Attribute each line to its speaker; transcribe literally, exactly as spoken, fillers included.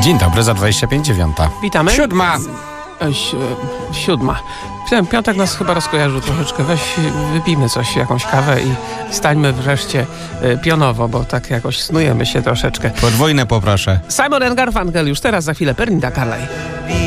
Speaker 1: Dzień dobry, za dwadzieścia pięć dziewiąta.
Speaker 2: Witamy.
Speaker 1: Siódma.
Speaker 2: E, si- siódma. Ten piątek nas chyba rozkojarzył troszeczkę. Weź, wypijmy coś, jakąś kawę i stańmy wreszcie e, pionowo, bo tak jakoś snujemy się troszeczkę.
Speaker 1: Podwójne poproszę.
Speaker 2: Simon and Garfunkel już teraz, za chwilę Pernita Carlile.